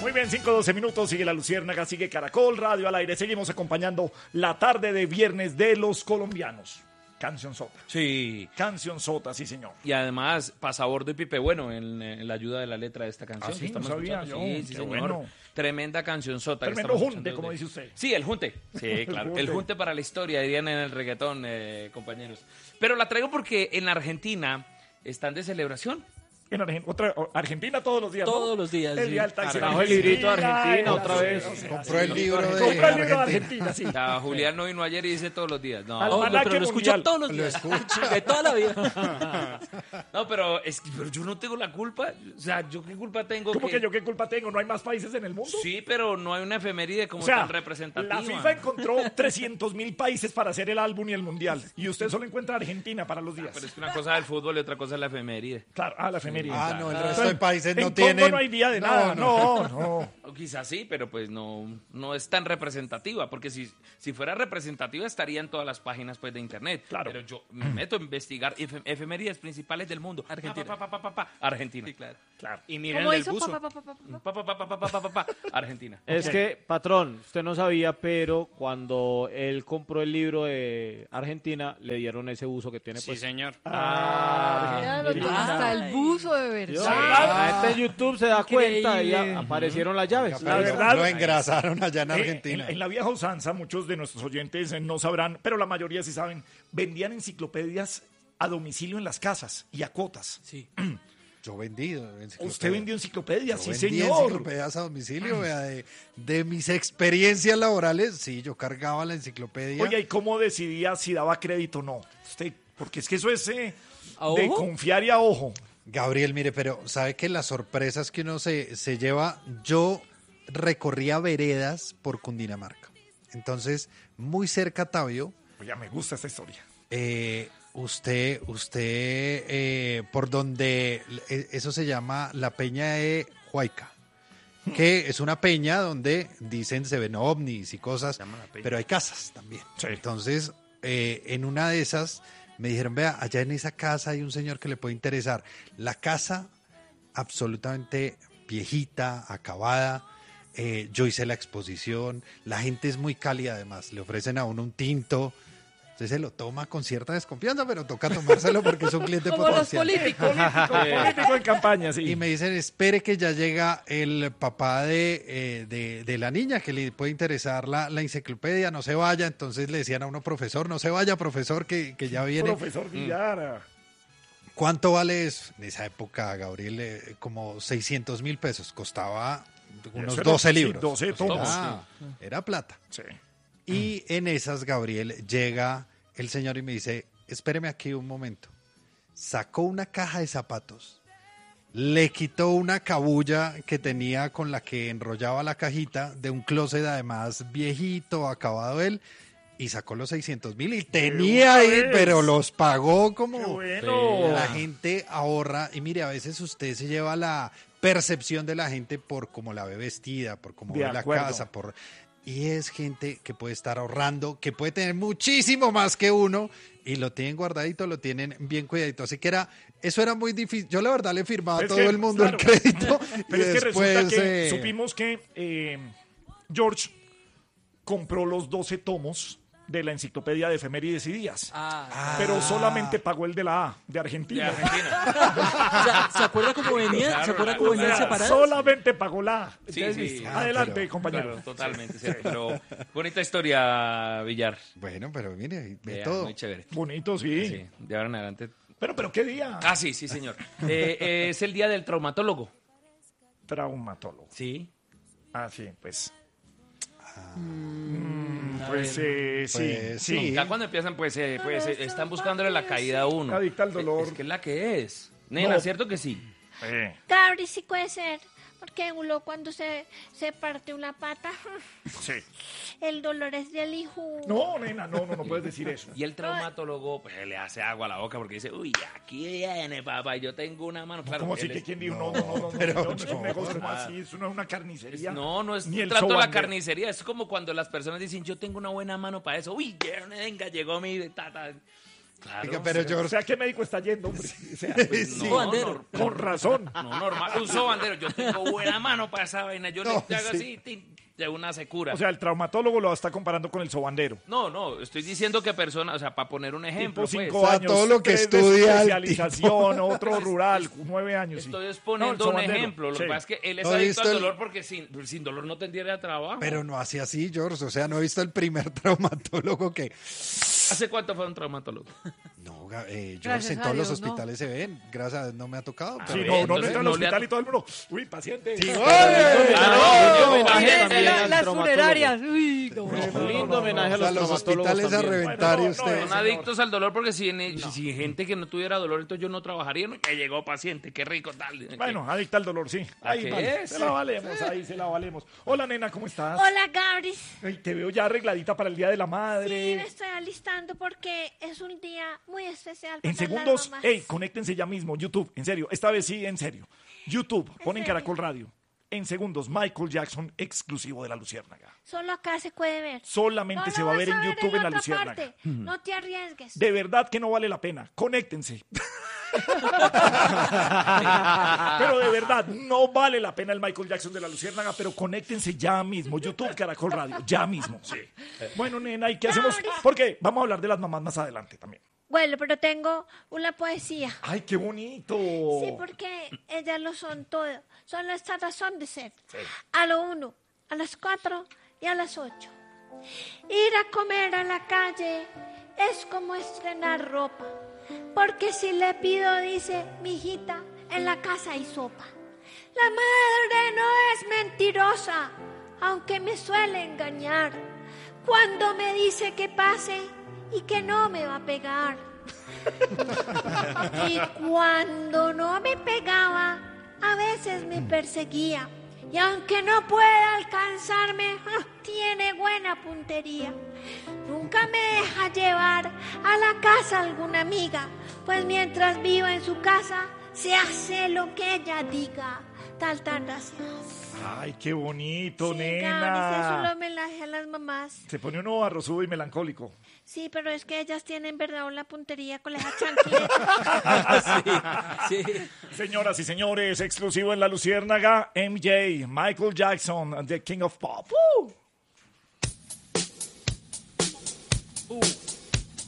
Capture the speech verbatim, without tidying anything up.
Muy bien, cinco doce minutos, sigue La Luciérnaga, sigue Caracol Radio al aire. Seguimos acompañando la tarde de viernes de los colombianos. Canción Sota. Sí. Canción Sota, sí, señor. Y además, Pasabordo y Pipe Bueno en, en la ayuda de la letra de esta canción. Ah, sí, que estamos no sabía escuchando. yo. Sí, sí, Qué señor. bueno. Tremenda canción Sota. Tremendo que estamos junte, escuchando como de- dice usted. Sí, el junte. Sí, El claro. junte. El junte para la historia, dirían en el reggaetón, eh, compañeros. Pero la traigo porque en Argentina están de celebración. En Argen- otra, o- Argentina todos los días, ¿no? Todos los días, El sí. día del taxi. Trajo el librito de Argentina otra vez. Compró el libro de Compró el libro de Argentina. Argentina, sí. Ya, Julián no vino ayer y dice todos los días. No, Al- Oh, Almanaque pero lo escucho mundial. todos los Lo días. escucha. De toda la vida. no pero, es que, pero yo no tengo la culpa. O sea, ¿yo qué culpa tengo? ¿Cómo que yo qué culpa tengo? ¿No hay más países en el mundo? Sí, pero no hay una efeméride como O sea, tan representativa. la FIFA encontró trescientos mil países para hacer el álbum y el mundial. Y usted solo encuentra Argentina para los días. Pero es que una cosa es el fútbol y otra cosa es la efeméride. Claro, ah, la efeméride. Ah, no, el Claro. resto de países no en tienen. Congo no hay día de nada. No, no. O quizás sí, pero pues no, no es tan representativa, porque si, si fuera representativa estaría en todas las páginas pues de internet. Claro. Pero yo me meto a investigar efe- efemérides principales del mundo. Argentina. Pa, pa, pa, pa, pa, pa. Argentina. Sí, claro. Claro. Y miren ¿Cómo el hizo? buzo. Pa, pa, pa, pa, pa. Pa, pa, pa, pa, pa, pa, pa, pa. Argentina. Es Ok. que, patrón, usted no sabía, pero cuando él compró el libro de Argentina, le dieron ese buzo que tiene Sí, pues. señor. Ah, Claro, Argentina. hasta el buzo de Yo- verdad. La gente en YouTube se da cuenta y Increíble. ya aparecieron las llaves. La verdad- Lo engrasaron allá en Eh, Argentina. en, en la vieja usanza, muchos de nuestros oyentes eh, no sabrán, pero la mayoría sí saben, vendían enciclopedias a domicilio en las casas y a cuotas. Sí. Yo vendido. Usted vendió enciclopedias, sí, Yo vendí señor. enciclopedias a domicilio, vea, de, de mis experiencias laborales, sí, yo cargaba la enciclopedia. Oye, ¿y cómo decidía si daba crédito o no? Usted, porque es que eso es eh, ¿A de ojo? confiar y a ojo. Gabriel, mire, pero sabe que las sorpresas que uno se, se lleva, yo recorría veredas por Cundinamarca. Entonces, muy cerca a Tabio, Oye, me gusta esta historia. eh, usted, usted, eh, por donde, eh, eso se llama la Peña de Huayca, que es una peña donde dicen se ven ovnis y cosas, llama La Peña. pero hay casas también. Sí. Entonces, eh, en una de esas me dijeron, vea, allá en esa casa hay un señor que le puede interesar. La casa absolutamente viejita, acabada. Eh, yo hice la exposición, la gente es muy cálida además, le ofrecen a uno un tinto, usted se lo toma con cierta desconfianza, pero toca tomárselo porque es un cliente Como los potencial. políticos. Político, político en campaña, sí. Y me dicen, espere que ya llega el papá de, eh, de, de la niña, que le puede interesar la, la enciclopedia, no se vaya. Entonces le decían a uno, profesor, no se vaya, profesor, que, que ya viene. Profesor Villara. ¿Cuánto vale eso? En esa época, Gabriel, eh, como seiscientos mil pesos, costaba unos Eso era- doce sí, libros. doce tomos. Ah, era plata. Sí. Y en esas, Gabriel, llega el señor y me dice, espéreme aquí un momento. Sacó una caja de zapatos, le quitó una cabulla que tenía con la que enrollaba la cajita de un closet además viejito, acabado él, y sacó los seiscientos mil y tenía ahí, vez! pero los pagó como... ¡Qué bueno! La gente ahorra y mire, a veces usted se lleva la percepción de la gente por cómo la ve vestida, por cómo De ve la acuerdo. casa, por... Y es gente que puede estar ahorrando, que puede tener muchísimo más que uno y lo tienen guardadito, lo tienen bien cuidadito. Así que era, eso era muy difícil. Yo la verdad le firmaba a Pero es todo que, el mundo claro. el crédito. Pero y es que después, resulta que eh, supimos que eh, George compró los doce tomos de la enciclopedia de efemérides y días. Ah. Pero solamente pagó el de la A, de De Argentina. Argentina. O sea, ¿se acuerda cómo venía? Claro, ¿Se acuerda claro, cómo O venían sea, separadas? solamente pagó la A. Sí, Entonces, sí. Adelante, Ah, pero- compañero. Claro, totalmente, cierto. Pero bonita historia, Villar. Bueno, pero mire, ve Vea, todo. Muy chévere. Bonito, sí. Sí, de ahora en adelante. Pero, pero, ¿qué día? Ah, sí, sí, señor. Eh, eh, es el día del traumatólogo. Traumatólogo. Sí. Ah, sí, pues. Mm, a Pues, ver. eh, sí, Pues, sí. Ya cuando empiezan, pues, eh, pues eh, están buscándole la caída a uno. Adicta al dolor. Es que es la que es. Nena, No. ¿cierto que sí? Eh, Gabri, sí puede ser. Porque uno cuando se, se parte una pata, sí. el dolor es del hijo. No, nena, no, no, no puedes decir eso. Y el traumatólogo, pues, le hace agua a la boca porque dice, uy, aquí viene, papá, yo tengo una mano. Claro, ¿Cómo así él que es- quién dijo? No, no, no, no, no, pero no, no es un no. negocio como así, eso no es una carnicería. No, no es Ni un el trato de la Sobander. carnicería. Es como cuando las personas dicen, yo tengo una buena mano para eso. Uy, venga, llegó mi tata. Claro. Oiga, pero O George, sea, ¿qué médico está yendo, hombre? O sea, Pues Sí. no, Bandero. nor- con razón. no, normal. Un sobandero. Yo tengo buena mano para esa vaina. Yo No, le hago sí. así, tin, de una secura. O sea, el traumatólogo lo está comparando con el sobandero. no, no, estoy diciendo que personas, o sea, para poner un ejemplo, Tipo pues, cinco O sea, años, todo lo que tres de estudia el especialización, otro rural, nueve años. sí. estoy No, exponiendo el un sobandero, ejemplo. Lo sí. que pasa es que él es No he adicto visto al el- dolor porque sin, sin dolor no tendría trabajo. pero no así así, George. O sea, no he visto el primer traumatólogo que... ¿Hace cuánto fue un traumatólogo? No, ga- eh, George, Gracias en a todos los Dios, no. hospitales se ven. Gracias a Dios no me ha tocado. Sí, pero- ver, no, no entonces entra al no le hospital ha- y todo el mundo, uy, paciente. Sí, Lindo no, homenaje no, también La- al las traumatólogo. funerarias. Uy, no. Un lindo homenaje a O sea, los los traumatólogos hospitales a también. reventar y Bueno, no, no, ustedes. Son señor. adictos al dolor porque si, en- si gente que no tuviera dolor, entonces yo no trabajaría. ¿No? Que llegó paciente, qué rico tal. Bueno, adicta al dolor, sí. ¿A Ahí qué vale, es? se la valemos, ahí se la valemos. Hola, nena, ¿cómo estás? Hola, Gabris. Ay, te veo ya arregladita para el Día de la Sí, Madre. me estoy alistando porque es un día muy especial para En segundos, las mamás. hey, conéctense ya mismo, YouTube, en serio, esta vez sí, en serio. YouTube, ponen serio? Caracol Radio. En segundos, Michael Jackson, exclusivo de La Luciérnaga. Solo acá se puede ver. Solamente No se lo va a vas ver en YouTube en La otra Luciérnaga. parte. No te arriesgues. De verdad que no vale la pena. Conéctense. Pero de verdad, no vale la pena el Michael Jackson de La Luciérnaga, pero conéctense ya mismo. YouTube, Caracol Radio, ya mismo. Sí. Bueno, nena, ¿y qué hacemos? Porque vamos a hablar de las mamás más adelante también. Bueno, pero tengo una poesía. ¡Ay, qué bonito! Sí, porque ellas lo son todo. Son nuestra razón de ser. A lo uno, a las cuatro y a las ocho. Ir a comer a la calle es como estrenar ropa. Porque si le pido, dice, mijita, en la casa hay sopa. La madre no es mentirosa, aunque me suele engañar. Cuando me dice que pase y que no me va a pegar. Y cuando no me pegaba, a veces me perseguía. Y aunque no pueda alcanzarme, ¡ah!, tiene buena puntería. Nunca me deja llevar a la casa alguna amiga, pues mientras viva en su casa, se hace lo que ella diga. Tal, tal, gracias. ¡Ay, qué bonito, Sí, nena! Gabris, eso lo homenaje a las mamás. Se pone uno arrozudo y melancólico. Sí, pero es que ellas tienen, ¿verdad?, la puntería con esa chancleta. Sí. Señoras y señores, exclusivo en La Luciérnaga, M J, Michael Jackson, The King of Pop. ¡Uh! Uh.